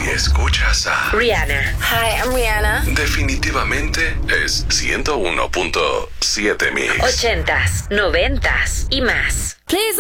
escuchas a Rihanna. Hi, I'm Rihanna. definitivamente es 101.7 Mix. 80s, 90s y más. Please